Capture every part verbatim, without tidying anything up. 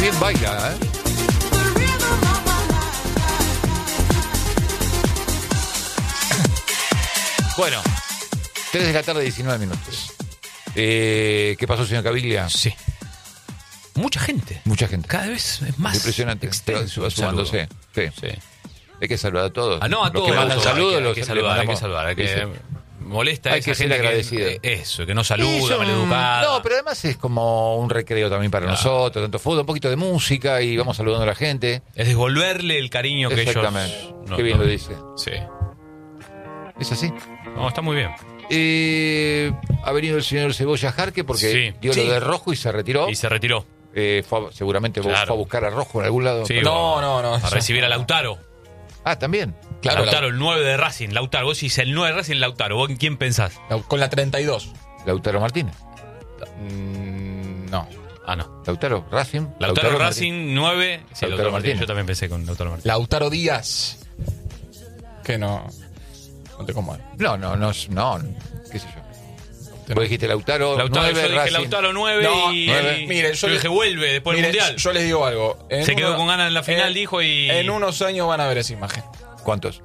bien baila, ¿eh? Bueno, tres de la tarde, diecinueve minutos. Eh, ¿Qué pasó, señor Caviglia? Sí. Mucha gente. Mucha gente. Cada vez es más impresionante. extenso. Va sumándose. Sí. Sí. Hay que saludar a todos. Ah, no, a los todos. que mandan saludos, hay que, los hay que saludar, hay que saludar. Hay que, sí. molesta Hay esa que ser gente agradecido. Que, eso, que no saluda, Es un- maleducada. No, pero además es como un recreo también para Claro. nosotros, tanto fútbol, un poquito de música y vamos saludando a la gente. Es devolverle el cariño que ellos... Exactamente. no, Qué bien no. lo dice. Sí. ¿Es así? No, está muy bien. Eh, ha venido el señor Cebolla Jarque porque Sí. dio Sí. lo de Rojo y se retiró. Y se retiró. Eh, fue a- seguramente Claro. fue a buscar a Rojo en algún lado. Sí, No, o- no, no. A recibir a Lautaro. Ah, también. Claro, Lautaro, el nueve de Racing. Lautaro, vos decís el nueve de Racing, Lautaro. ¿Vos en quién pensás? la- con la treinta y dos. Lautaro Martínez. Mm, no. Ah, no. Lautaro Racing. Lautaro, Martínez. Racing, nueve. Sí, Lautaro Lautaro Martínez. Martínez. Yo también pensé con Lautaro Martínez. Lautaro Díaz. Que no. No te como. No, no, no, no. ¿Qué sé yo? Usted Vos no. dijiste Lautaro, Lautaro, nueve, yo dije Racing. Lautaro nueve No, y. nueve. y- Mire, yo yo le- dije vuelve después del Mire, mundial. yo les digo algo. En Se quedó uno- con ganas en la final, en- dijo, y. En unos años van a ver esa imagen. ¿Cuántos?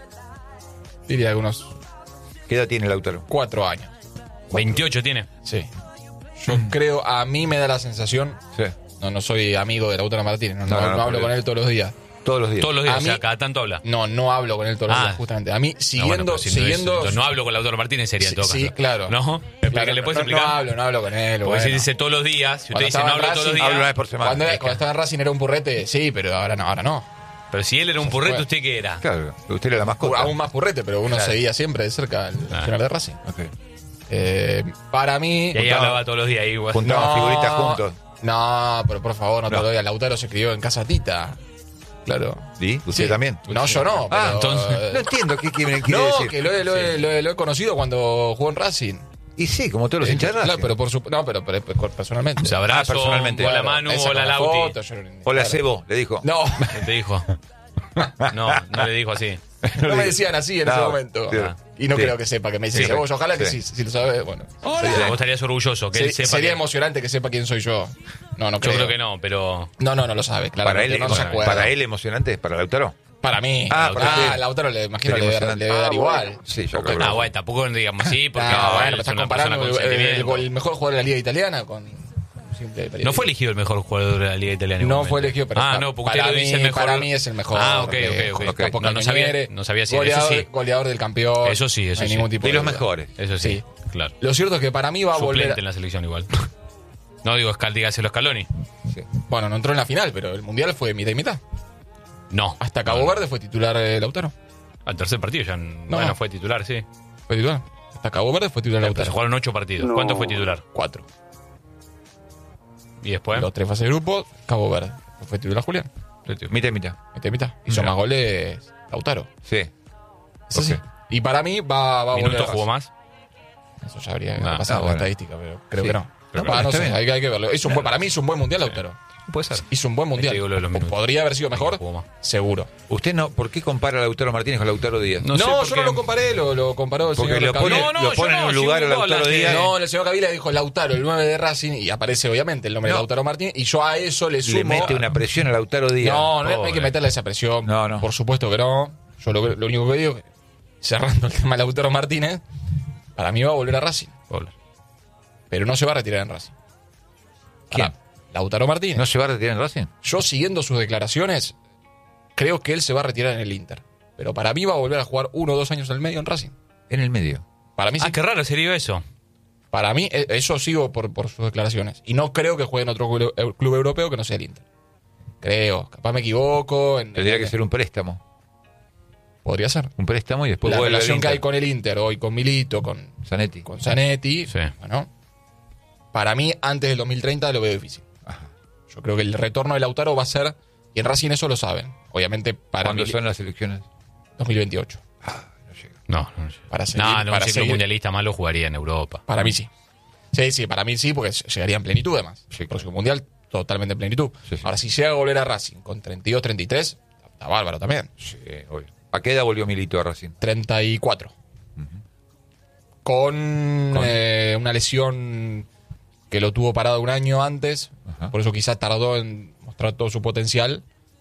Diría algunos ¿Qué edad tiene Lautaro? cuatro años. veintiocho tiene. Sí. Yo creo, a mí me da la sensación. Sí. No, no soy amigo de Lautaro Martínez. No, No, no- no, no no, hablo pero- con él todos los días. Todos los días. Todos los días, A o sea, mí- cada tanto habla. No, no hablo con él todos los Ah. días, justamente. A mí, Ah, siguiendo. bueno, pero si no es- siguiendo entonces no hablo con Lautaro Martínez sería en Sí, todo sí, caso. claro. ¿No? Claro, Explícale, ¿le puedes no, explicar? No hablo, no hablo con él. Porque bueno. si dice todos los días, si usted Cuando dice no estaba en hablo todos los Racing, días. hablo una vez por semana. Cuando, Es que- cuando estaba en Racing era un purrete, sí, pero ahora no, ahora no. Pero si él era un Se purrete, fue. ¿usted qué era? Claro, usted era la mascota. Aún más purrete, pero uno Claro. seguía siempre de cerca el Ah. final de Racing. Ok. Eh, para mí. Y ahí Juntaba- hablaba todos los días. Igual. Juntaban figuritas juntos. No, pero por favor, no, No. te lo digas. Lautaro se crió en Casa Tita. Claro. ¿Y? ¿Usted Sí. también? No, yo no. Ah, pero, entonces- eh, No entiendo qué quiere, quiere no, decir. que lo, he- lo he- lo he- lo he conocido cuando jugó en Racing. Y sí, como todos los Eh, hinchas de claro, Racing. pero por su, no, pero, pero- pero personalmente. O sea, abrazo, Ah, personalmente. hola Claro, Manu, esa hola con la Lauti. foto, yo no- Hola, claro. Sebo, le dijo. No, ¿Qué te dijo? No, no le dijo así. no me decían así en No, ese momento. sí. Ah. Y no Sí. creo que sepa que me dice Sí. Cebolla. Ojalá que Sí. sí, si lo sabe, bueno. Vos Sería, estarías orgulloso que se- él sepa. sería que- emocionante que sepa quién soy yo. No, no Yo creo. creo que no, pero. No, no, no lo sabe, claro. Para él, no se para, acuerda. para él emocionante, para Lautaro. Para mí. Ah, Ah, para usted. Lautaro le imagino le Sería debe, le debe emocionante. dar Ah, igual. bueno. Sí, yo Ok. creo que Ah, bueno, tampoco digamos sí, porque Ah, no, bueno, él pero es estás una persona comparando con el, el, sentimiento. el mejor jugador de la Liga Italiana con un simple periodista. No fue elegido el mejor jugador de la Liga Italiana. No igualmente. fue elegido, pero Ah, pa- no, porque usted para lo mí, dice el mejor. para mí es el mejor. Ah, ok, eh, ok, ok. Capo No, no sabía, Cañoniere, no sabía si goleador, eso sí. goleador del campeón. Eso sí, eso no hay sí. ningún tipo De los duda. mejores. Eso sí, Sí. claro. Lo cierto es que para mí va a volver. Suplente a- en la selección igual. No digo Scal, dígaselo Scaloni. Sí. Bueno, no entró en la final, pero el mundial fue mitad y mitad. No. Hasta Cabo No. Verde fue titular eh, Lautaro. Al tercer partido ya No. bueno, fue titular, sí. Fue titular. Hasta Cabo Verde fue titular Se Lautaro. jugaron ocho partidos. ¿Cuánto fue titular? Cuatro. Y después. Los tres fases de grupo, Cabo Verde. Fue titular Julián. Mitad y mitad. Mitad y mitad. Hizo Mira. más goles Lautaro. Sí. Es así. Ok. Y para mí va, va a volver ¿Minutos a jugó más? Eso ya habría que Ah, pasar ah, la bueno. estadística, pero creo Sí. que no. Pero Ah, bueno, no está sé, bien. hay, que- hay que verlo. Hizo un buen- para mí hizo un buen mundial, Lautaro. Puede ser. Hizo un buen mundial. Ahí te digo lo de los minutos. Podría haber sido mejor, Jugó más. seguro. ¿Usted no? ¿Por qué compara a Lautaro Martínez con Lautaro Díaz? No No, sé por yo qué. no lo comparé, lo, lo comparó el Porque señor lo pone, Cavila. No, no, lo yo pone no, en un yo lugar a no Lautaro hablaste. Díaz. No, el señor Cavila dijo Lautaro, el nueve de Racing, y aparece obviamente el nombre No. de Lautaro Martínez, y yo a eso le sumo... Le mete una presión a Lautaro Díaz. No, no hay Pobre. que meterle esa presión. No, no. Por supuesto que no. Yo lo, lo único que digo, cerrando el tema de Lautaro Martínez, para mí va a volver a Racing, Pobre. pero no se va a retirar en Racing. ¿Quién? Ahora, Lautaro Martínez. ¿No se va a retirar en Racing? Yo, siguiendo sus declaraciones, creo que él se va a retirar en el Inter. Pero para mí va a volver a jugar uno o dos años en el medio en Racing. En el medio. Para mí sí. Ah, qué raro sería eso. Para mí, eh, eso sigo por, por sus declaraciones. Y no creo que juegue en otro club, eh, club europeo que no sea el Inter. Creo. Capaz me equivoco. En, Tendría en- que ser un préstamo. Podría ser. Un préstamo y después La vuelve al relación que Inter. hay con el Inter hoy, con Milito, con, Zanetti. con Zanetti. Sí. Bueno, para mí, antes del dos mil treinta lo veo difícil. Ajá. Yo creo que el retorno de Lautaro va a ser... Y en Racing eso lo saben. Obviamente para ¿Cuándo Mili- son las elecciones? dos mil veintiocho. Ah, no llega. No, no. sé. Para seguir, No, no, para un ciclo seguir- mundialista malo jugaría en Europa. Para mí sí. Sí, sí, para mí sí, porque llegaría en plenitud además. Sí, El próximo mundial, totalmente en plenitud. Sí, sí. Ahora, si llega a volver a Racing con treinta y dos, treinta y tres, está bárbaro también. Sí, obvio. ¿A qué edad volvió Milito a Racing? treinta y cuatro. Con, Con- eh, una lesión que lo tuvo parado un año antes. Ajá. Por eso quizás tardó en mostrar todo su potencial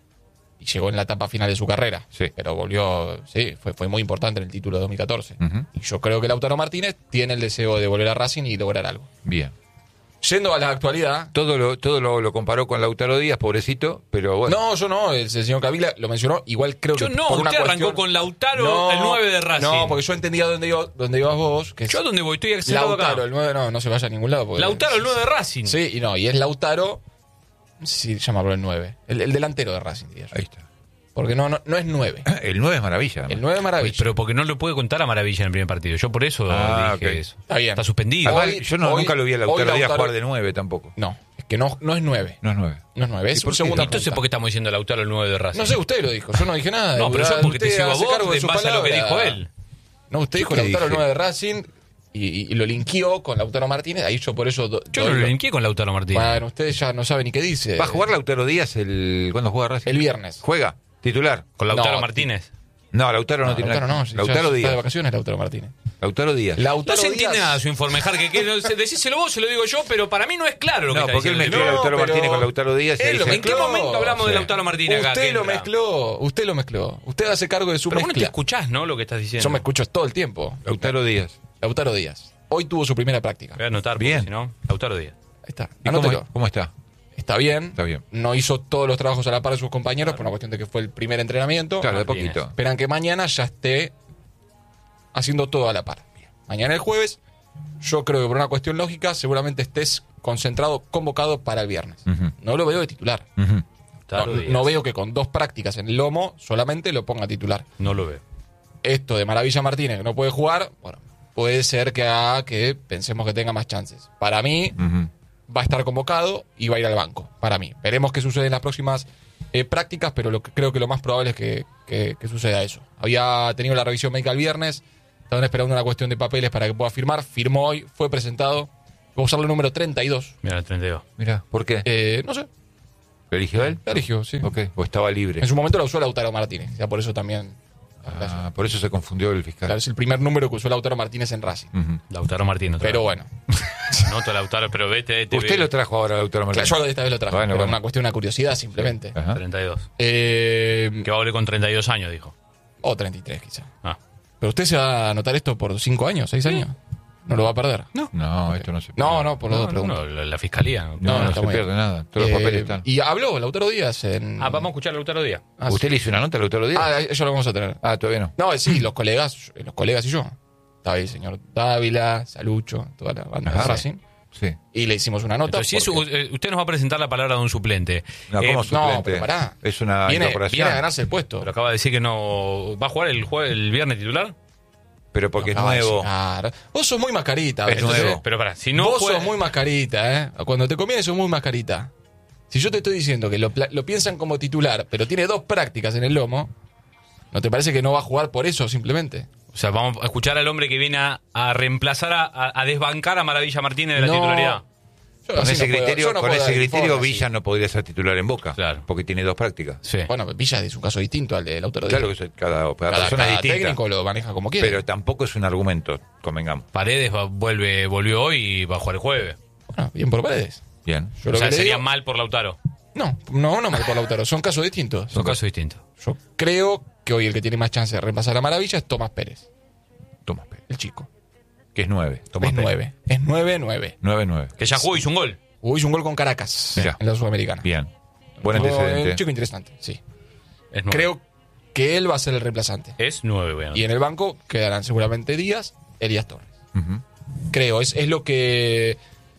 y llegó en la etapa final de su carrera. Sí. Pero volvió, sí, fue, fue muy importante en el título de dos mil catorce. Ujú. Y yo creo que Lautaro Martínez tiene el deseo de volver a Racing y lograr algo. Bien. Yendo a la actualidad... Todo lo, todo lo, lo comparó con Lautaro Díaz, pobrecito, pero bueno. No, yo no, el, el señor Cavila lo mencionó, igual creo Yo que no, por una usted arrancó cuestión- con Lautaro, No, el nueve de Racing. No, porque yo entendía dónde, iba, dónde ibas vos, que es Yo a dónde voy, estoy sentado Lautaro, acá. el nueve, no, no se vaya a ningún lado. porque- Lautaro, el nueve de Racing. Sí, y no, y es Lautaro, no sé si llamarlo el nueve, el, el delantero de Racing, diría yo. Ahí está. Porque no, no, no es nueve, El nueve es maravilla. además. el nueve es maravilla. Pero porque no le puede contar a Maravilla en el primer partido. Yo por eso Ah, dije ok. eso. Está bien. Está suspendido. Hoy- Además, yo no, hoy- nunca lo vi a Lautaro hoy Díaz Lautaro- jugar de nueve tampoco. No, es que no, no es nueve, No es nueve. no es nueve, es ¿Y por un qué? segundo. Entonces, ¿por qué estamos diciendo Lautaro el nueve de Racing? No sé, usted lo dijo, yo no dije nada. No, pero yo Usted porque te sigo a hace vos cargo de en su base a lo que palabra. dijo él. No, usted ¿Yo dijo qué Lautaro el dije? nueve de Racing y, y- y lo linkeó con Lautaro Martínez. Ahí yo por eso. do- Yo doy no lo lo- linkeé con Lautaro Martínez. Bueno, usted ya no sabe ni qué dice. ¿Va a jugar Lautaro Díaz el cuándo juega Racing? El viernes. ¿Juega? ¿Titular? Con Lautaro No, Martínez. No, Lautaro no, No, tiene Lautaro nada. no, ya- Lautaro ya está de Díaz. vacaciones Lautaro Martínez. Lautaro Díaz. No Lautaro se entiende Díaz- nada su informe, Jarque. Que no, se- decíselo vos, se lo digo yo, pero para mí no es claro lo que No, está porque él diciendo. mezcló a No, Lautaro pero- Martínez con Lautaro Díaz. y Él ahí lo se- ¿En qué momento hablamos de Sí. Lautaro Martínez acá? Usted lo Kendra? mezcló, usted lo mezcló. Usted hace cargo de su Pero vos no te mezcla. escuchás, ¿no? Lo que estás diciendo. Yo me escucho todo el tiempo. Lautaro Díaz. Lautaro Díaz. Hoy tuvo su primera práctica. Voy a anotar, porque Bien. si no, Lautaro Díaz. Ahí está. ¿Y cómo, Anótelo. cómo está? Está bien. Está bien. No hizo todos los trabajos a la par de sus compañeros por una cuestión de que fue el primer entrenamiento. Claro, de Martínez. poquito. Esperan que mañana ya esté haciendo todo a la par. Mañana el jueves, yo creo que por una cuestión lógica, seguramente estés concentrado, convocado para el viernes. Ujú. No lo veo de titular. Ujú. No, Lautaro Díaz. no veo que con dos prácticas en el lomo solamente lo ponga titular. No lo veo. Esto de Maravilla Martínez, que no puede jugar, bueno, puede ser que haga que pensemos que tenga más chances. Para mí, Ujú. va a estar convocado y va a ir al banco, para mí. Veremos qué sucede en las próximas eh, prácticas, pero lo que, creo que lo más probable es que, que- que suceda eso. Había tenido la revisión médica el viernes, estaban esperando una cuestión de papeles para que pueda firmar, firmó hoy, fue presentado, va a usar el número treinta y dos. Mira, el treinta y dos. Mira, ¿por qué? Eh, no sé, ¿Lo eligió él? la eligió, sí. Ok, o estaba libre. En su momento la usó Lautaro Martínez, ya por eso también. Ah, por eso se confundió el fiscal. Claro, es el primer número que usó Lautaro Martínez en Racing. Ujú. Lautaro Martínez. otra Pero vez. bueno, Noto a Lautaro, pero vete, vete. Usted lo trajo ahora, Lautaro claro, Martínez. yo esta vez lo traje, Bueno, pero bueno. una cuestión, una curiosidad simplemente. Ajá. treinta y dos. Eh, Que va a volver con treinta y dos años, dijo. o treinta y tres quizá. Ah. ¿Pero usted se va a anotar esto por cinco años, seis años? ¿No lo va a perder? No. No, esto no se No, no, por los dos No, no, preguntas. no, la, la fiscalía. No, no, no, está se muy pierde bien. nada. Todos los Eh, papeles están. Y habló Lautaro Díaz en... Ah, vamos a escuchar a Lautaro Díaz. Ah, ¿Usted sí. le hizo una nota a Lautaro Díaz? Ah, eso lo vamos a tener. Ah, todavía no. No, sí, los colegas, los colegas y yo. Estaba ahí el señor Dávila, Salucho, toda la banda Ajá. de Racing. Sí. Y le hicimos una nota. Entonces, si es- porque- eh, usted nos va a presentar la palabra de un suplente. No, Eh, ¿cómo no, suplente? pero pará. Es una viene, incorporación. viene a ganarse el puesto. Pero acaba de decir que no. ¿Va a jugar el, jue- el viernes titular? Pero porque es Acaba de nuevo. llegar. Vos sos muy mascarita. Es ¿ves? nuevo. Pero para, si no Vos juega- sos muy mascarita, ¿eh? Cuando te conviene sos muy mascarita. Si yo te estoy diciendo que lo, pla- lo piensan como titular, pero tiene dos prácticas en el lomo, ¿no te parece que no va a jugar por eso simplemente? O sea, vamos a escuchar al hombre que viene a, a reemplazar, a, a- a desbancar a Maravilla Martínez de la No. titularidad. Yo Con así ese no puedo- criterio, yo no con puedo ese dar criterio informes, Villa sí. no podría ser titular en Boca. Claro. Porque tiene dos prácticas. Sí. Bueno, Villa es un caso distinto al de Lautaro Claro que Díaz. eso- cada, cada Cada, persona cada es distinta. técnico lo maneja como quiere. Pero tampoco es un argumento, convengamos. Paredes va- vuelve, volvió hoy y va a jugar el jueves. Bueno, bien por Paredes. Bien. Yo O lo sea, que le sería digo- mal por Lautaro. No, no, no mal por Lautaro. Son casos distintos. Son casos distintos. Yo creo que hoy el que tiene más chance de reemplazar a Maravilla es Tomás Pérez, Tomás Pérez. el chico. Que es nueve. Tomás es Pérez. nueve. Es nueve nueve. nueve nueve. Que ya jugó, hizo un gol. Hoy hizo un gol con Caracas Mirá. en la Sudamericana. Bien. Buen No, antecedente. Un chico interesante, sí. Es nueve. Creo que él va a ser el reemplazante. Es nueve, weón. Y en el banco quedarán seguramente Díaz, Elías Torres. Ujú. Creo, es, es lo que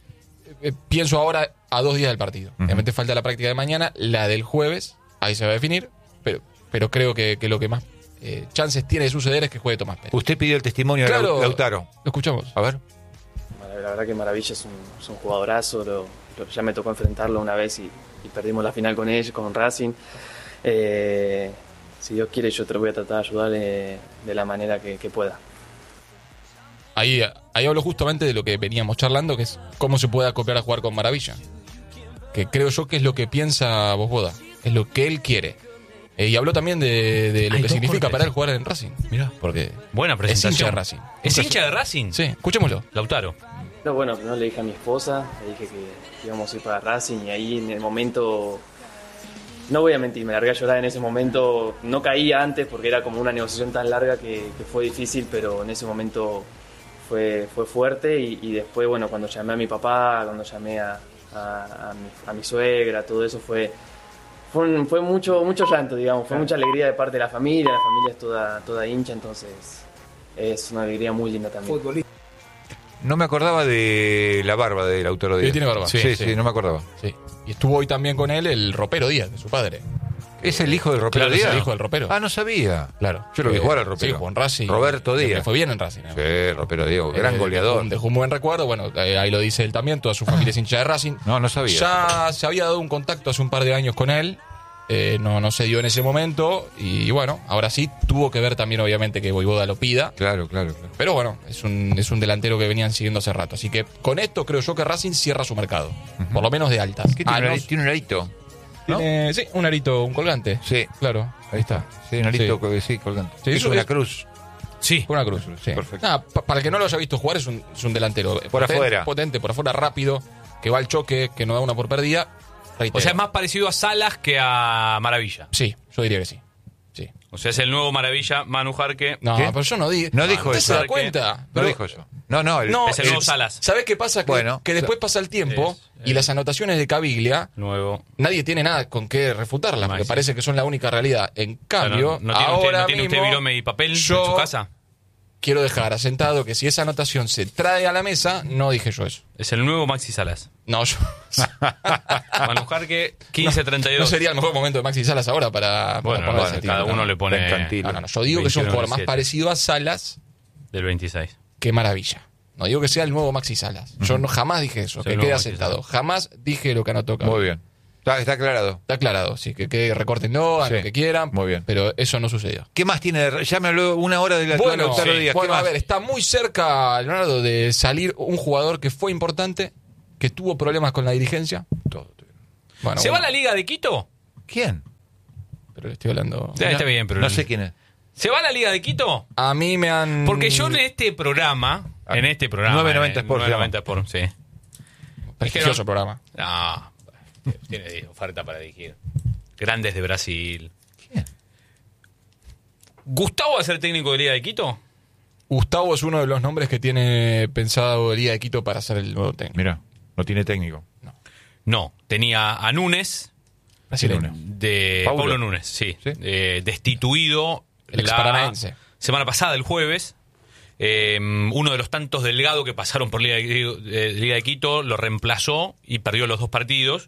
eh, pienso ahora a dos días del partido. Ujú. Obviamente falta la práctica de mañana, la del jueves, ahí se va a definir, pero, pero creo que, que lo que más eh, chances tiene de suceder es que juegue Tomás Pérez. Usted pidió el testimonio de Claro. Lau- Lautaro. Lo escuchamos. A ver. Bueno, la verdad que Maravilla es un, es un jugadorazo, lo- lo- ya me tocó enfrentarlo una vez y, y perdimos la final con él, con Racing. Eh, si Dios quiere yo te voy a tratar de ayudar eh, de la manera que, que pueda. Ahí, ahí hablo justamente de lo que veníamos charlando, que es cómo se puede acoplar a jugar con Maravilla. Que creo yo que es lo que piensa Vosboda, es lo que él quiere. Eh, y habló también de, de lo Hay que dos significa cortes. para él jugar en Racing. Mirá. Porque Buena es presentación. hincha de Racing. ¿Es hincha de Racing? Sí, escuchémoslo. Lautaro. No, bueno, primero le dije a mi esposa, le dije que íbamos a ir para Racing y ahí en el momento no voy a mentir, me largué a llorar en ese momento. No caía antes porque era como una negociación tan larga que, que fue difícil, pero en ese momento fue, fue fuerte. Y, y después, bueno, cuando llamé a mi papá, cuando llamé a, a, a, mi, a mi suegra, todo eso fue, fue, un, fue mucho, mucho llanto, digamos. Fue mucha alegría de parte de la familia. La familia es toda, toda hincha, entonces es una alegría muy linda también. Futbolista. No me acordaba de la barba del Lautaro Díaz. Sí, tiene barba. Sí, sí, sí, no me acordaba. Sí. Y estuvo hoy también con él el ropero Díaz, de su padre. ¿Es el hijo del ropero Claro, Díaz? es el hijo del ropero. Ah, no sabía. Claro. Yo lo vi Eh, jugar al ropero. Sí, Juan Racing. Roberto Le Díaz. fue bien en Racing. ¿no? Sí, ropero Díaz, gran Eh, goleador. Dejó, dejó un buen recuerdo. Bueno, eh, ahí lo dice él también. Toda su familia es hincha de Racing. No, no sabía. Ya se había dado un contacto hace un par de años con él. Eh, no, no se dio en ese momento. Y bueno, ahora sí tuvo que ver también, obviamente, que Voivoda lo pida. Claro, claro, claro. Pero bueno, es un, es un delantero que venían siguiendo hace rato. Así que con esto creo yo que Racing cierra su mercado. Por lo menos de altas. ¿Qué tiene, Ah, un no, ari- tiene un arito? ¿No? tiene- sí, un arito, un colgante. Sí. Claro, ahí está. Sí, un arito, Sí. que sí, colgante. Sí, es eso una es- cruz. Sí. Una cruz, sí. Perfecto. Nada, pa- para el que no lo haya visto jugar, es un, es un delantero. Por potente, afuera. Potente, por afuera, rápido, que va al choque, que no da una por perdida. Reitero. O sea, es más parecido a Salas que a Maravilla. Sí, yo diría que sí. Sí. O sea, es el nuevo Maravilla, Manu Jarque. No, ¿Qué? pero yo no dije. No dijo ¿Usted eso. se da ¿Qué? cuenta? No Pero- dijo eso. No, no. El, No, Es el nuevo Salas. ¿Sabes qué pasa? Que, Bueno, que después claro. pasa el tiempo Es, y eh. las anotaciones de Caviglia, Nuevo. nadie tiene nada con qué refutarlas, porque sí. parece que son la única realidad. En O sea, cambio, no, no tiene usted, ahora no tiene usted mismo, virome y papel yo en su casa. quiero dejar asentado que si esa anotación se trae a la mesa, no dije yo eso. Es el nuevo Maxi Salas. No, yo. Manu Jarque, quince treinta y No dos. sería el mejor momento de Maxi Salas ahora para, para Bueno, ponerse bueno, el tiro, cada ¿no? uno le pone Mercantil. No, no, no. Yo digo que es un veintiuno, jugador más veintisiete. parecido a Salas Del veintiséis. que Maravilla. No digo que sea el nuevo Maxi Salas. Yo no, jamás dije eso, Es que el quede nuevo Maxi asentado. Salas. Jamás dije lo que anotó Caviglia. Muy bien. Está, está aclarado. Está aclarado, sí, que, que recortenlo, hagan Sí. lo que quieran. Muy bien. Pero eso no sucedió. ¿Qué más tiene? de- Ya me habló una hora de la Bueno, Lautaro sí. Díaz. ¿Qué Bueno, a más? ver, está muy cerca, Leonardo, de salir un jugador que fue importante, que tuvo problemas con la dirigencia. Todo, todo. Bueno, ¿Se va a bueno, la Liga de Quito? ¿Quién? pero le estoy hablando. Ya está bien, pero No sé quién es. ¿Se va a la Liga de Quito? A mí me han. Porque yo en este programa, Ah, en este programa, nueve noventa eh, Sport se llama. nueve noventa Sport, sí. Prestigioso dijeron- programa. No, tiene oferta para dirigir. Grandes de Brasil. ¿Quién? ¿Gustavo va a ser técnico de Liga de Quito? Gustavo es uno de los nombres que tiene pensado Liga de Quito para ser el nuevo técnico. Mira, no tiene técnico. No, tenía a Núñez, Brasileño. de Paulo. Paulo Núñez, sí, Sí. eh, destituido El ex la paranaense. semana pasada, el jueves. Eh, uno de los tantos Delgado que pasaron por Liga de, eh, Liga de Quito lo reemplazó y perdió los dos partidos.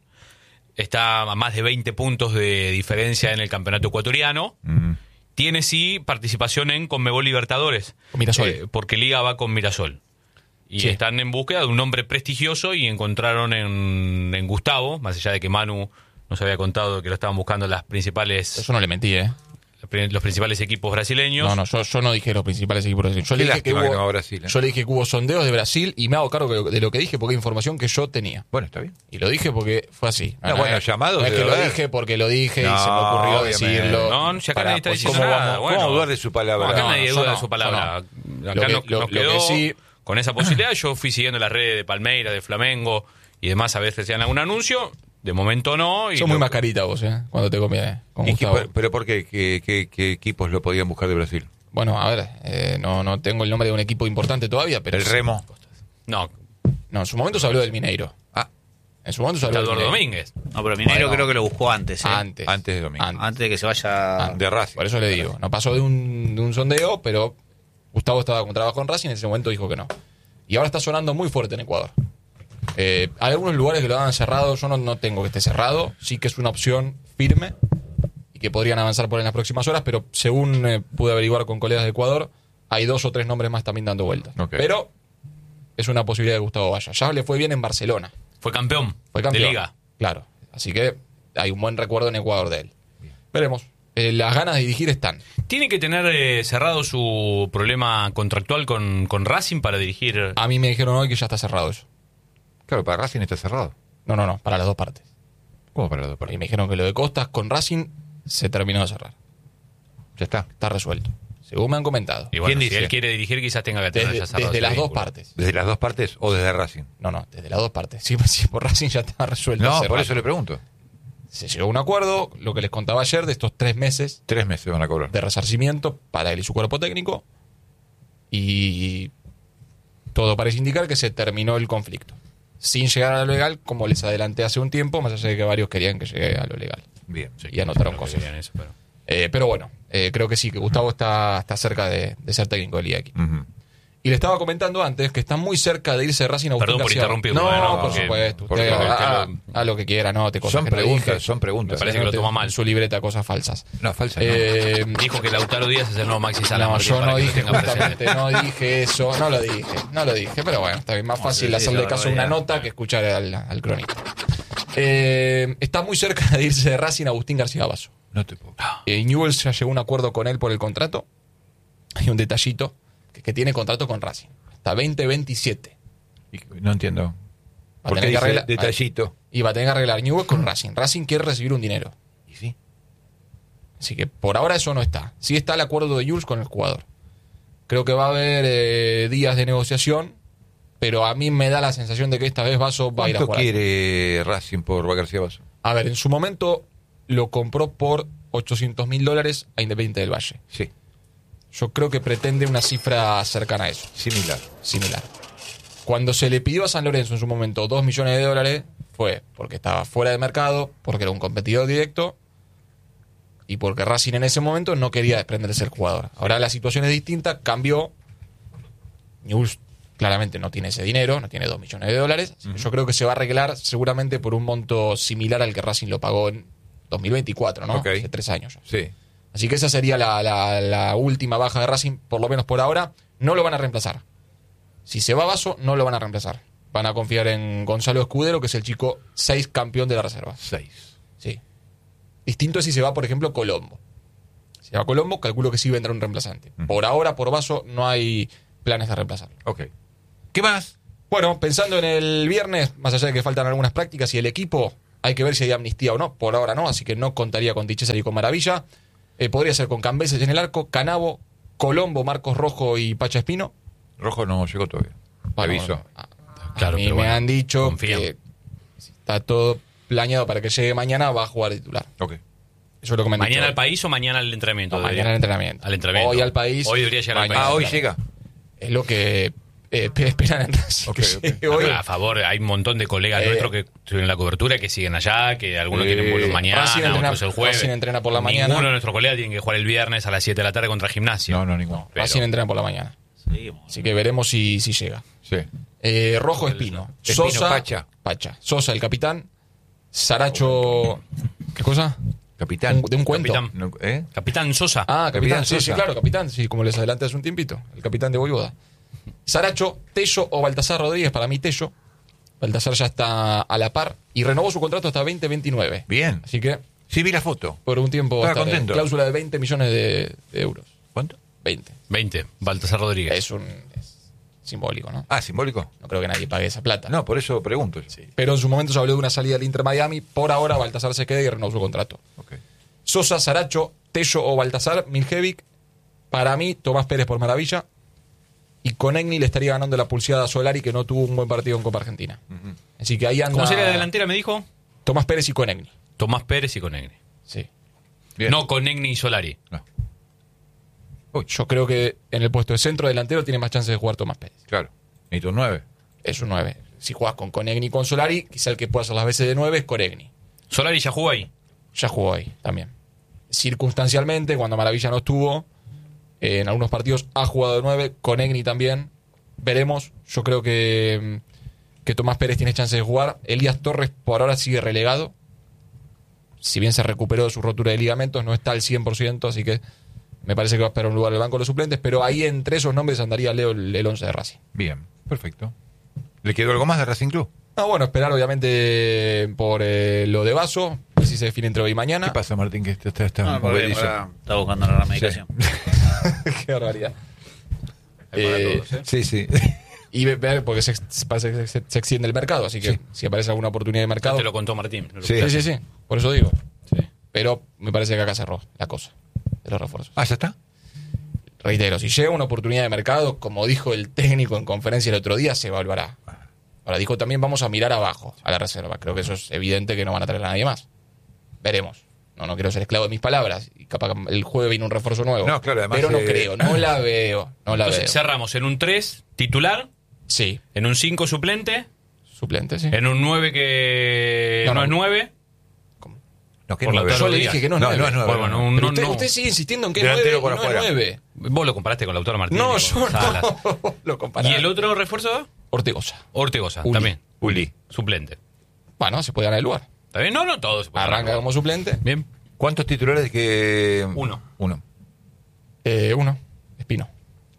Está a más de veinte puntos de diferencia en el campeonato ecuatoriano. Mm. Tiene sí participación en Conmebol Libertadores. Con Mirasol. Eh, porque Liga va con Mirasol. Y Sí. están en búsqueda de un nombre prestigioso y encontraron en, en Gustavo, más allá de que Manu nos había contado que lo estaban buscando las principales, Eso no le mentí, ¿eh? los principales equipos brasileños. No, no, yo, yo no dije los principales equipos brasileños. Yo le Qué dije que lástima que no va a hubo, Brasil, ¿eh? yo le dije que hubo sondeos de Brasil y me hago cargo de lo- de lo que dije porque es información que yo tenía. Bueno, está bien. Y lo dije porque fue así. No, bueno, es- llamados No es que debe lo haber. dije porque lo dije y No, se me ocurrió obviamente. decirlo. No, si acá Para- nadie está pues, diciendo ¿cómo nada. vamos- Bueno. ¿Cómo dudar de su palabra? No, acá No, nadie yo duda no, de su palabra. yo Acá Lo que- nos, lo- nos lo que quedó sí- con esa posibilidad. Yo fui siguiendo las redes de Palmeiras, de Flamengo y demás a ver si hacían algún anuncio. De momento no. Y Sos muy lo- mascarita vos, ¿eh? Cuando te conviene. Con ¿Y qué- Gustavo. ¿Pero por qué? ¿Qué, qué, qué equipos lo podían buscar de Brasil? Bueno, a ver, eh, no, no tengo el nombre de un equipo importante todavía, pero. ¿El Remo? No, No, en su momento se habló del Mineiro. Ah, En su momento se está habló del Eduardo Mineiro. Domínguez. No, pero Mineiro Bueno. creo que lo buscó antes, ¿eh? Antes. antes de domingo. Antes. Antes de que se vaya. Antes. De Racing. Por eso le digo, no pasó de un, de un sondeo, pero Gustavo estaba con trabajo en Racing y en ese momento dijo que no. Y ahora está sonando muy fuerte en Ecuador. Eh, hay algunos lugares que lo han cerrado, yo no, no tengo que esté cerrado, sí que es una opción firme y que podrían avanzar por en las próximas horas, pero según eh, pude averiguar con colegas de Ecuador, hay dos o tres nombres más también dando vueltas. Ok. Pero es una posibilidad de que Gustavo vaya. Ya le fue bien en Barcelona. Fue campeón, Fue campeón. de Liga. Claro. Así que hay un buen recuerdo en Ecuador de él. Veremos. Eh, las ganas de dirigir están. Tiene que tener eh, cerrado su problema contractual con, con Racing para dirigir. A mí me dijeron hoy que ya está cerrado eso. Claro, para Racing está cerrado. No, no, no, para las dos partes. ¿Cómo para los dos Y partidos? me dijeron que lo de Costas con Racing se terminó de cerrar. Ya está. Está resuelto. Según me han comentado. Y bueno, ¿Quién si dice? él quiere dirigir, quizás tenga que tener Desde, ya cerrado desde ese las dos vínculo. partes. ¿Desde las dos partes o desde Racing? No, no, desde las dos partes. Sí, sí, por Racing ya está resuelto. No, hace por rato. eso le pregunto. Se llegó a un acuerdo, lo que les contaba ayer, de estos tres meses Tres meses van a cobrar. de resarcimiento para él y su cuerpo técnico. Y todo parece indicar que se terminó el conflicto. Sin llegar a lo legal, como les adelanté hace un tiempo, más allá de que varios querían que llegue a lo legal. Bien. Sí, Y anotaron no cosas. querían eso, pero- Eh, pero bueno, eh, creo que sí, que Gustavo está, está cerca de, de ser técnico del I A X. Ujú. Y le estaba comentando antes que está muy cerca de irse de Racing a Agustín Perdón por García. interrumpir, No, bueno, por porque- supuesto. porque Usted creo que haga, lo- haga lo que quiera, no te cosas Son que no preguntas, dije. son preguntas. Me parece que lo Anote toma mal. en su libreta cosas falsas. No, falsa. no. Eh, Dijo que Lautaro Díaz es el nuevo Maxi Sala. no, Martín, yo para no que lo dije tenga presente. justamente, no dije eso, no lo dije, no lo dije, pero bueno, está bien, más fácil sí, hacerle sí, caso a una barbaridad. nota que escuchar al, al cronista. Eh, está muy cerca de irse de Racing Agustín García Basso. No te puedo. Eh, Newell's ya llegó a un acuerdo con él por el contrato. Hay un detallito, que, que tiene contrato con Racing, hasta veinte veintisiete. Y- No entiendo. Va a ¿Por qué tener que dice arreglar- detallito? Y va a tener que arreglar Newell's con Racing. Racing quiere recibir un dinero. Y sí. Así que por ahora eso no está. Sí está el acuerdo de Jules con el jugador. Creo que va a haber eh, días de negociación, pero a mí me da la sensación de que esta vez Basso va a ir a ¿Cuánto jugar. quiere Racing por García Basso? A ver, en su momento lo compró por ochocientos mil dólares a Independiente del Valle. Sí, Yo creo que pretende una cifra cercana a eso, similar. similar. Cuando se le pidió a San Lorenzo en su momento dos millones de dólares, fue porque estaba fuera de mercado, porque era un competidor directo y porque Racing en ese momento no quería desprenderse del jugador. Ahora la situación es distinta, cambió. Newell's claramente no tiene ese dinero, no tiene dos millones de dólares. Así que yo creo que se va a arreglar seguramente por un monto similar al que Racing lo pagó en dos mil veinticuatro, ¿no? Ok. Hace tres años ya. Sí. Así que esa sería la, la- la última baja de Racing, por lo menos por ahora. No lo van a reemplazar. Si se va Basso, no lo van a reemplazar. Van a confiar en Gonzalo Escudero, que es el chico seis campeón de la reserva. Seis. Sí. Distinto es si se va, por ejemplo, Colombo. Si se va Colombo, calculo que sí vendrá un reemplazante. Ujú. Por ahora, por Basso, no hay planes de reemplazarlo. Ok. ¿Qué más? Bueno, pensando en el viernes, más allá de que faltan algunas prácticas y el equipo, hay que ver si hay amnistía o no. Por ahora no, así que no contaría con Tichésar y con Maravilla. Eh, podría ser con Cambeses en el arco, Canavo, Colombo, Marcos Rojo y Pacha Espino. Rojo no llegó todavía. Bueno, Aviso. a- a Claro, mí pero me bueno, han dicho confían. que si está todo planeado para que llegue mañana, va a jugar de titular. Ok. Eso es lo que me han ¿Mañana dicho. al país o mañana al entrenamiento? No, debería? mañana al entrenamiento. Al entrenamiento. Hoy al país. Hoy debería llegar al mañana país. Ah, hoy al llega. Es lo que eh, esperan en Racing, Ok, que ok. llegue hoy. A favor, hay un montón de colegas Eh, nuestros que estuvieron en la cobertura, que siguen allá, que algunos eh, tienen vuelo mañana, Racing entrena- otros el jueves. Racing entrena por la mañana. Ninguno de nuestros colegas tiene que jugar el viernes a las siete de la tarde contra Gimnasia. No, no, ninguno. pero- Racing entrena por la mañana. Seguimos. Así que veremos si, si llega. Sí. Eh, Rojo Espino. Espino, Sosa. Pacha. Pacha. Sosa, el capitán. Saracho. ¿Qué cosa? Capitán. Un- de un cuento. Capitán. No, ¿Eh? Capitán Sosa. Ah, capitán, Capitán sí, sí, Sosa. claro, capitán, sí, como les adelanté hace un tiempito, el capitán de Voivoda. Saracho, Tello o Baltasar Rodríguez, para mí Tello. Baltasar ya está a la par y renovó su contrato hasta veinte veintinueve. Bien. Así que Sí, vi la foto. por un tiempo va a Estaba estar en contento. cláusula de veinte millones de, de euros. ¿Cuánto? veinte. veinte, Baltasar Rodríguez. Es un es simbólico, ¿no? Ah, simbólico. No creo que nadie pague esa plata. No, por eso pregunto. Pero en su momento se habló de una salida del Inter Miami. Por ahora Baltasar se queda y renovó su contrato. Ok. Sosa, Saracho, Tello o Baltasar, Miljevic. Para mí, Tomás Pérez por Maravilla. Y con Egni le estaría ganando la pulseada a Solari, que no tuvo un buen partido en Copa Argentina. Así que ahí anda. ¿Cómo sería la delantera, me dijo? Tomás Pérez y con Egni. Tomás Pérez y Conegni. Sí. Bien. No Conegni y Solari. No, Yo creo que en el puesto de centro delantero tiene más chance de jugar Tomás Pérez. claro. Necesito nueve. Es un nueve. Si jugás con Conegni y con Solari, quizá el que pueda hacer las veces de nueve es Conegni. Solari ya jugó ahí. Ya jugó ahí también. Circunstancialmente, cuando Maravilla no estuvo, eh, en algunos partidos ha jugado de nueve, con Egni también. Veremos. Yo creo que, mm, que Tomás Pérez tiene chance de jugar. Elías Torres por ahora sigue relegado. Si bien se recuperó de su rotura de ligamentos, no está al cien por ciento, así que me parece que va a esperar un lugar en el banco de los suplentes. Pero ahí entre esos nombres andaría Leo el, el once de Racing. Bien, perfecto. ¿Le quedó algo más de Racing Club? No, bueno, esperar obviamente por eh, lo de Vaso, si se define entre hoy y mañana. ¿Qué pasa, Martín? Que está, está, está No, porque movedizo. ahora está buscando la medicación. Qué barbaridad. Hay para Eh, todos, ¿eh? Sí, sí. Y ve- ver, porque se, parece que se, se extiende el mercado, así que Sí. si aparece alguna oportunidad de Ya mercado. te lo contó Martín. Sí. Sí, sí, sí, por eso digo. Sí. Pero me parece que acá cerró la cosa de los refuerzos. Ah, ¿ya está? Reitero, si llega una oportunidad de mercado, como dijo el técnico en conferencia el otro día, se evaluará. Ahora dijo también vamos a mirar abajo, a la reserva. Creo que eso es evidente que no van a traer a nadie más. veremos. No, no quiero ser esclavo de mis palabras. Y capaz que el jueves viene un refuerzo nuevo. No, claro, además, pero no eh, creo, no la veo. No la Entonces veo. cerramos en un tres titular, Sí, en un cinco suplente, suplente, sí. en un nueve que No, no, no. es nueve. No, que Por no, Lautaro Yo le Díaz. dije que no es No, nueve. no es nueve. Bueno, no, un- Pero no, usted, no. usted sigue insistiendo en que es Delantero nueve por y no afuera. es nueve. Vos lo comparaste con Lautaro Martínez. No, con yo Salas. no lo comparaba. ¿Y el otro refuerzo? Ortegoza. Ortegoza, Uli. también. Uli. Suplente. Bueno, se puede ganar el lugar. ¿Está bien? No, no, todo se puede Arranca ganar. como suplente. Bien. ¿Cuántos titulares que...? Uno. Uno. Eh, uno, Espino.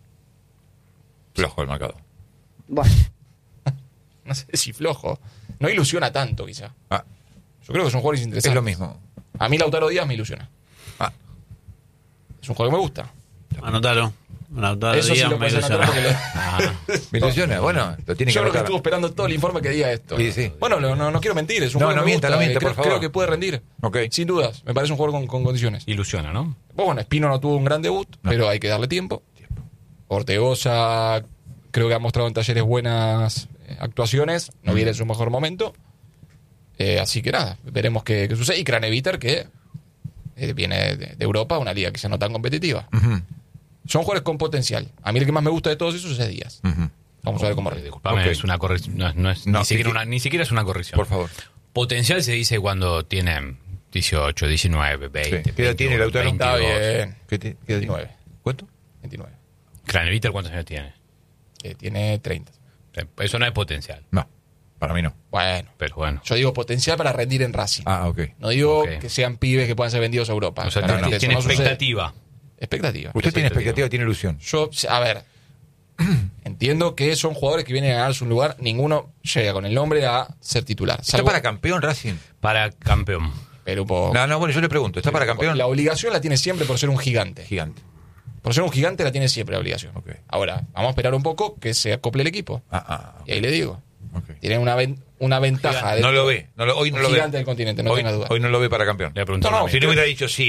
Flojo el marcado. Bueno, No sé si flojo. No ilusiona tanto, quizá. Ah, Yo creo que son jugadores es interesantes. lo mismo. A mí Lautaro Díaz me ilusiona. Ah, Es un jugador que me gusta. Anotalo. Lautaro Eso sí Díaz lo me puede ilusiona. porque lo- Ah, me ilusiona. Bueno, lo tiene que Yo creo que anotar. estuvo esperando todo el informe que diga esto. Sí, sí. Bueno, no, no, no quiero mentir. Es un No, jugador no que me mienta, gusta, no mienta, eh, creo, por favor. creo que puede rendir. Ok. Sin dudas. Me parece un jugador con, con condiciones. Ilusiona, ¿no? Bueno, Espino no tuvo un gran debut, pero hay que darle tiempo. Ortegoza creo que ha mostrado en Talleres buenas eh, actuaciones. No viene en su mejor momento. Eh, así que nada, veremos qué, qué sucede. Y Craneviter, que eh, viene de, de Europa, una liga quizá no tan competitiva. Ujú, Son jugadores con potencial. A mí el que más me gusta de todos esos es Díaz. ujú. Vamos a ver cómo rinde. Disculpame, Ok. es una corrección. No, es- no es, No, ni, siquiera sí, una, ni siquiera es una corrección. Por favor. Potencial se dice cuando tienen dieciocho, diecinueve, veinte. Sí. ¿Qué edad tiene Lautaro? Está veintidós. bien. ¿Qué ti- qué edad tiene? veintinueve. ¿Cuánto? veintinueve. Craneviter, ¿cuántos años tiene? Eh, tiene treinta. Eso no es potencial. No, para mí no. Bueno, Pero bueno. yo digo potencial para rendir en Racing. Ah, ok. No digo Ok. que sean pibes que puedan ser vendidos a Europa. O sea, Claramente tiene, eso tiene no sucede. expectativa. Expectativa. Usted tiene expectativa. expectativa, tiene ilusión. Yo, a ver, entiendo que son jugadores que vienen a ganarse un lugar. Ninguno llega con el nombre a ser titular. ¿Está Salvo, para campeón Racing? Para campeón. pero un poco- No, no, bueno, yo le pregunto. ¿Está para campeón? La obligación la tiene siempre por ser un gigante. Gigante. Por ser un gigante la tiene siempre la obligación. Ok. Ahora, vamos a esperar un poco que se acople el equipo. Ah, ah, Y ahí le digo. ok. Tienen una, ven- una ventaja. de No lo ve. No lo, hoy no un lo ve. gigante del continente, no hoy, tenga duda. hoy no lo ve para campeón. Le voy a preguntar No, no, una Si vez. no hubiera dicho sí,